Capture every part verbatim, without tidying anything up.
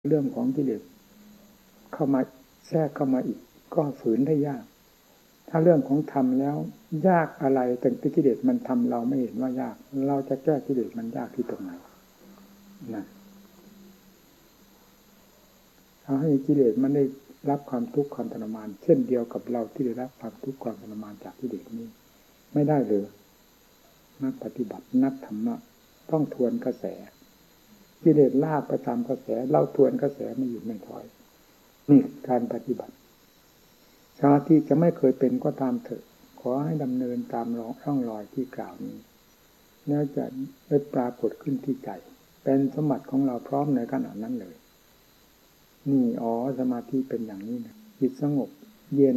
เรื่องของกิเลสเข้ามาแทรกเข้ามาอีกก็ฝืนได้ยากถ้าเรื่องของธรรมแล้วยากอะไรแต่กิเลสมันทำเราไม่เห็นว่ายากเราจะแก้กิเลสมันยากที่ตรงไหนนะเอาให้กิเลสมันได้รับความทุกข์ความทรมานเช่นเดียวกับเราที่ได้รับความทุกข์ความทรมานจากกิเลสนี้ไม่ได้เลยนักปฏิบัตินักธรรมะต้องทวนกระแสกิเลสลากไปตามกระแสเราทวนกระแสไม่หยุดไม่ถอยนี่การปฏิบัติสมาธิจะไม่เคยเป็นก็ตามเถอะขอให้ดำเนินตามร่องรอยที่กล่าวนี้แล้วจะได้ปรากฏขึ้นที่ใจเป็นสมบัติของเราพร้อมในขณะนั้นเลยนี่อ๋อสมาธิเป็นอย่างนี้นะจิตสงบเย็น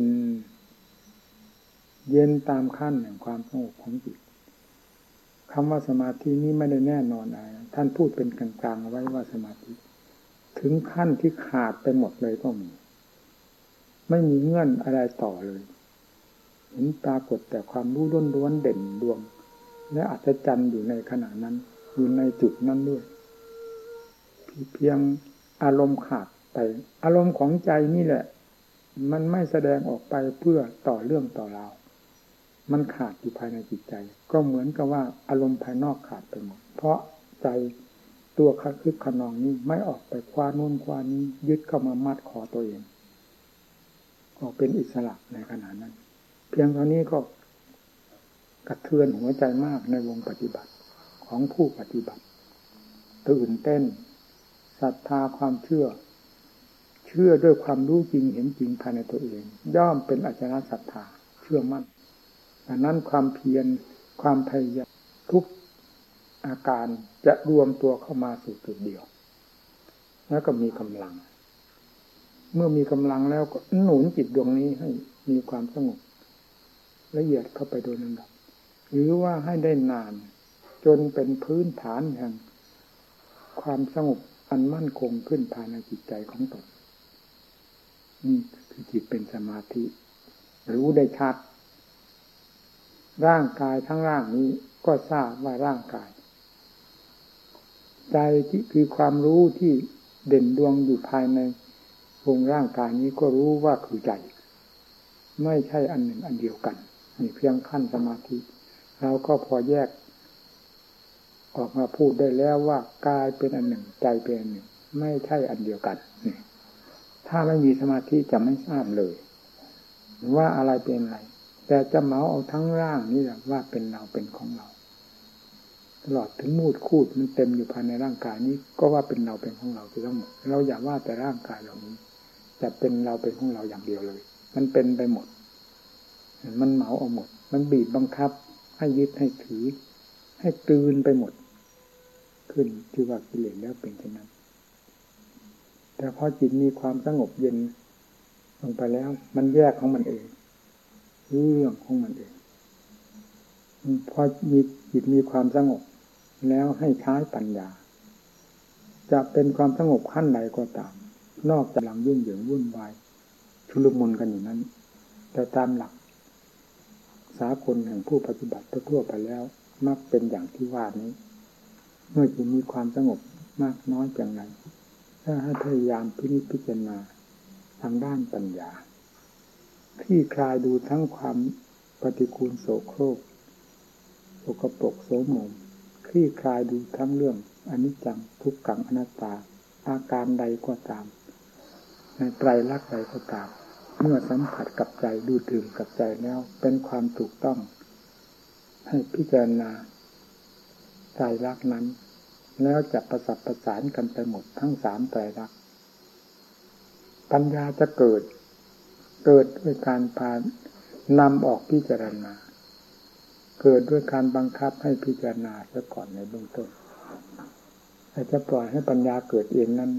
เย็นตามขั้นแห่งความสงบของจิตคำว่าสมาธินี้ไม่ได้แน่นอนอะไรท่านพูดเป็นกลางๆเอาไว้ว่าสมาธิถึงขั้นที่ขาดไปหมดเลยก็มีไม่มีเงื่อนอะไรต่อเลยเห็นปรากฏแต่ความรู้ล้วนๆเด่นดวงและอัศจรรย์อยู่ในขณะนั้นอยู่ในจุดนั้นด้วยเพียงอารมณ์ขาดไปอารมณ์ของใจนี่แหละมันไม่แสดงออกไปเพื่อต่อเรื่องต่อราวมันขาดอยู่ภายในจิตใจก็เหมือนกับว่าอารมณ์ภายนอกขาดไปหมดเพราะใจตัวคักคึกขนองนี้ไม่ออกไปคว้าโน่นคว้านี้ยึดเข้ามามัดคอตัวเองออกเป็นอิสระในขณะนั้นเพียงเท่านี้ก็กระเทือนหัวใจมากในวงปฏิบัติของผู้ปฏิบัติตื่นเต้นศรัทธาความเชื่อเชื่อด้วยความรู้จริงเห็นจริงภายในตัวเองย่อมเป็นอจารศรัทธาเชื่อมั่นดังนั้นความเพียรความพยายามทุกอาการจะรวมตัวเข้ามาสู่จุดเดียวแล้วก็มีกำลังเมื่อมีกำลังแล้วก็หนุนจิตดวงนี้ให้มีความสงบละเอียดเข้าไปโดยลำดับหรือว่าให้ได้นานจนเป็นพื้นฐานแห่งความสงบอันมั่นคงขึ้นภายในจิตใจของตนนี่คือจิตเป็นสมาธิรู้ได้ชัดร่างกายทั้งร่างนี้ก็ทราบว่าร่างกายใจที่คือความรู้ที่เด่นดวงอยู่ภายในวงร่างกายนี้ก็รู้ว่าคือใจไม่ใช่อันหนึ่งอันเดียวกันนี่เพียงขั้นสมาธิเราก็พอแยกออกมาพูดได้แล้วว่ากายเป็นอันหนึ่งใจเป็นอันหนึ่งไม่ใช่อันเดียวกันนี่ถ้าไม่มีสมาธิจะไม่ทราบเลยว่าอะไรเป็นอะไรแต่จะเหมาเอาทั้งร่างนี่แหละว่าเป็นเราเป็นของเราตลอดถึงมูดคูดมันเต็มอยู่ภายในร่างกายนี้ก็ว่าเป็นเราเป็นของเราทั้งหมดเราอย่าว่าแต่ร่างกายเหล่านี้จะเป็นเราเป็นของเราอย่างเดียวเลยมันเป็นไปหมดมันเหมาเอาหมดมันบีบบังคับให้ยึดให้ถือให้กลืนไปหมดขึ้นที่ว่ากิเลสแล้วเป็นเช่นนั้นแต่พอจิตมีความสงบเย็นลงไปแล้วมันแยกของมันเองเรื่องของมันเองพอมีจิตมีความสงบแล้วให้ใช้ปัญญาจะเป็นความสงบขั้นใดก็ตามนอกจากหลังยุ่งเหยิงวุ่นวายชุลมุนกันอย่างนั้นแต่ตามหลักสากลแห่งผู้ปฏิบัติทั่วไปแล้วมักเป็นอย่างที่ว่านี้เมื่อจิตมีความสงบมากน้อยเพียงไรถ้าให้พยายามพินิจพิจารณาทางด้านปัญญาคลี่คลายดูทั้งความปฏิกูลโสโครกสกปรกโสมมคลี่คลายดูทั้งเรื่องอนิจจังทุกขังอนัตตาอาการใดก็ตามในไตรลักษณ์ใดก็ตามเมื่อสัมผัสกับใจดูดื่มกับใจแล้วเป็นความถูกต้องให้พิจารณาไตรลักษณ์นั้นแล้วจะประสับประสานกันไปหมดทั้งสามไตรลักษณ์ปัญญาจะเกิดเกิดด้วยการพานำออกพิจารณาเกิดด้วยการบังคับให้พิจารณาซะก่อนในเบื้องต้นแต่จะปล่อยให้ปัญญาเกิดเองนั้น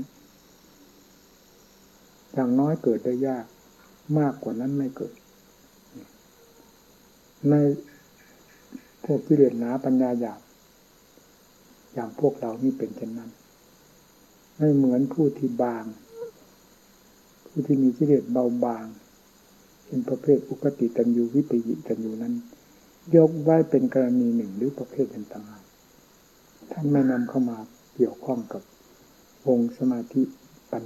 อย่างน้อยเกิดได้ยากมากกว่านั้นไม่เกิดในพวกกิเลสหนาปัญญาหยาบอย่างพวกเรานี่เป็นเช่นนั้นไม่เหมือนผู้ที่บางผู้ที่มีกิเลสเบาบางเป็นประเภทอุกติตันยูวิปยิตันยูนั้นยกไว้เป็นกรณีหนึ่งหรือประเภทต่างๆท่านไม่นำเข้ามาเกี่ยวข้องกับวงสมาธิ